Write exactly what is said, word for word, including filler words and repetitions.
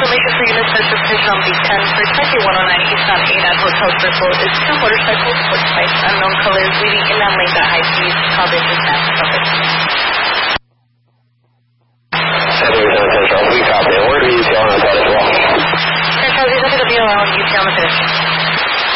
information for unit transportation on B ten for Taipei one oh nine East on eight at Hotel Circle is two motorcycles, sports bikes, unknown colors, leaving inbound lanes at high speeds. Call business mass traffic. We copy. Where do you see on that as well? Central, these are going to be around U T on the finish.